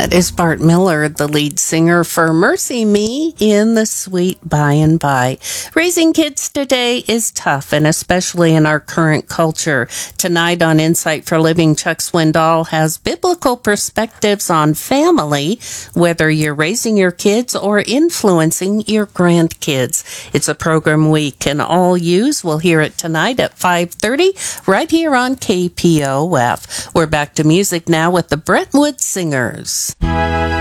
That is Bart Miller, the lead singer for Mercy Me in The Sweet By and By. Raising kids today is tough, and especially in our current culture. Tonight on Insight for Living, Chuck Swindoll has biblical perspectives on family, whether you're raising your kids or influencing your grandkids. It's a program we can all use. We'll hear it tonight at 5:30 right here on KPOF. We're back to music now with the Brentwood Singers.